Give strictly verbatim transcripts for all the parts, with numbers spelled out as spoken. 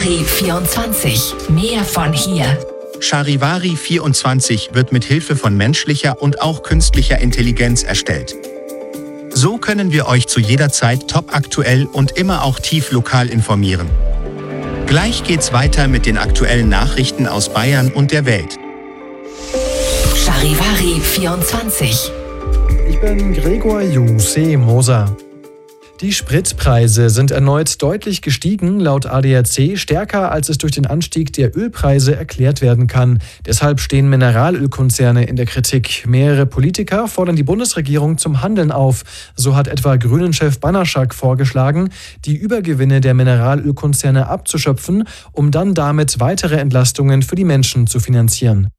Charivari vierundzwanzig. Mehr von hier. Charivari vierundzwanzig wird mit Hilfe von menschlicher und auch künstlicher Intelligenz erstellt. So können wir euch zu jeder Zeit topaktuell und immer auch tief lokal informieren. Gleich geht's weiter mit den aktuellen Nachrichten aus Bayern und der Welt. Charivari vierundzwanzig. Ich bin Gregor Juse Moser. Die Spritpreise sind erneut deutlich gestiegen, laut A D A C stärker, als es durch den Anstieg der Ölpreise erklärt werden kann. Deshalb stehen Mineralölkonzerne in der Kritik. Mehrere Politiker fordern die Bundesregierung zum Handeln auf. So hat etwa Grünen-Chef Banaschak vorgeschlagen, die Übergewinne der Mineralölkonzerne abzuschöpfen, um dann damit weitere Entlastungen für die Menschen zu finanzieren.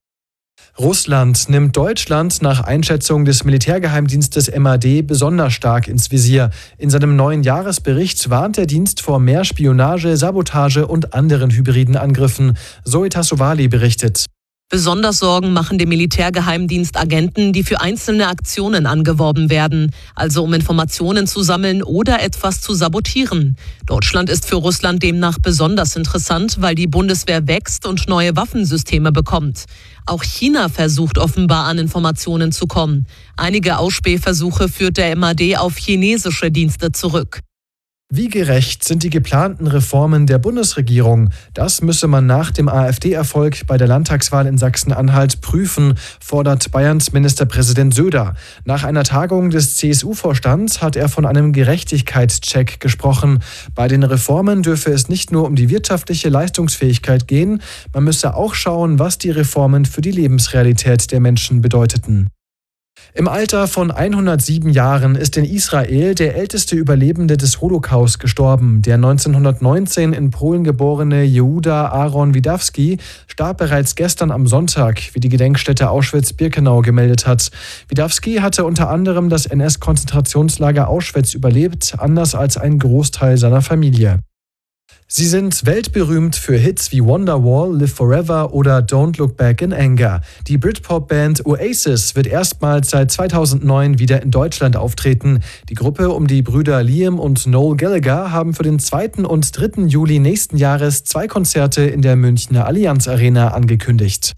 Russland nimmt Deutschland nach Einschätzung des Militärgeheimdienstes M A D besonders stark ins Visier. In seinem neuen Jahresbericht warnt der Dienst vor mehr Spionage, Sabotage und anderen hybriden Angriffen. Zoe Tassovali berichtet. Besonders Sorgen machen dem Militärgeheimdienst Agenten, die für einzelne Aktionen angeworben werden, also um Informationen zu sammeln oder etwas zu sabotieren. Deutschland ist für Russland demnach besonders interessant, weil die Bundeswehr wächst und neue Waffensysteme bekommt. Auch China versucht offenbar an Informationen zu kommen. Einige Ausspähversuche führt der M A D auf chinesische Dienste zurück. Wie gerecht sind die geplanten Reformen der Bundesregierung? Das müsse man nach dem AfD-Erfolg bei der Landtagswahl in Sachsen-Anhalt prüfen, fordert Bayerns Ministerpräsident Söder. Nach einer Tagung des C S U-Vorstands hat er von einem Gerechtigkeitscheck gesprochen. Bei den Reformen dürfe es nicht nur um die wirtschaftliche Leistungsfähigkeit gehen, man müsse auch schauen, was die Reformen für die Lebensrealität der Menschen bedeuteten. Im Alter von hundertsieben Jahren ist in Israel der älteste Überlebende des Holocaust gestorben. Der neunzehnhundertneunzehn in Polen geborene Yehuda Aaron Widawski starb bereits gestern am Sonntag, wie die Gedenkstätte Auschwitz-Birkenau gemeldet hat. Widawski hatte unter anderem das N S-Konzentrationslager Auschwitz überlebt, anders als ein Großteil seiner Familie. Sie sind weltberühmt für Hits wie Wonderwall, Live Forever oder Don't Look Back in Anger. Die Britpop-Band Oasis wird erstmals seit zweitausendneun wieder in Deutschland auftreten. Die Gruppe um die Brüder Liam und Noel Gallagher haben für den zweiten und dritten Juli nächsten Jahres zwei Konzerte in der Münchner Allianz Arena angekündigt.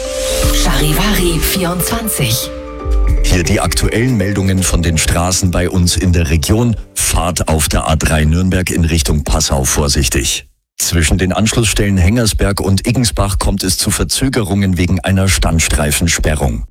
Charivari vierundzwanzig. Hier die aktuellen Meldungen von den Straßen bei uns in der Region. Fahrt auf der A drei Nürnberg in Richtung Passau vorsichtig. Zwischen den Anschlussstellen Hengersberg und Iggensbach kommt es zu Verzögerungen wegen einer Standstreifensperrung.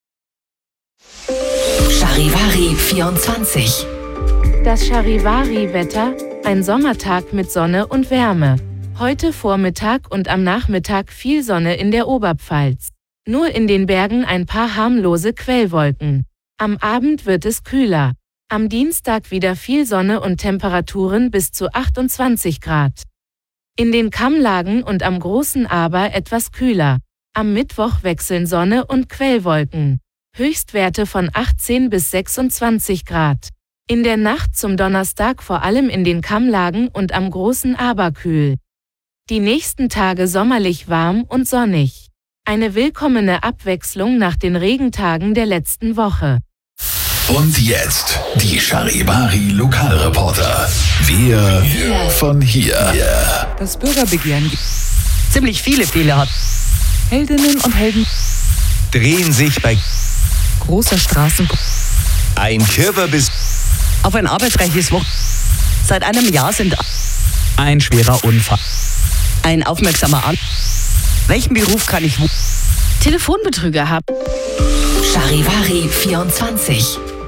Charivari vierundzwanzig. Das Charivari-Wetter, ein Sommertag mit Sonne und Wärme. Heute Vormittag und am Nachmittag viel Sonne in der Oberpfalz. Nur in den Bergen ein paar harmlose Quellwolken. Am Abend wird es kühler. Am Dienstag wieder viel Sonne und Temperaturen bis zu achtundzwanzig Grad. In den Kammlagen und am Großen Aber etwas kühler. Am Mittwoch wechseln Sonne und Quellwolken. Höchstwerte von achtzehn bis sechsundzwanzig Grad. In der Nacht zum Donnerstag vor allem in den Kammlagen und am Großen Aber kühl. Die nächsten Tage sommerlich warm und sonnig. Eine willkommene Abwechslung nach den Regentagen der letzten Woche. Und jetzt die Charivari Lokalreporter. Wir von hier. Das Bürgerbegehren ziemlich viele Fehler hat. Heldinnen und Helden drehen sich bei großer Straßen. Ein Körperbiss auf ein arbeitsreiches Wochenende. Seit einem Jahr sind ein schwerer Unfall. Ein aufmerksamer An. Welchen Beruf kann ich wo? Telefonbetrüger haben. Charivari vierundzwanzig.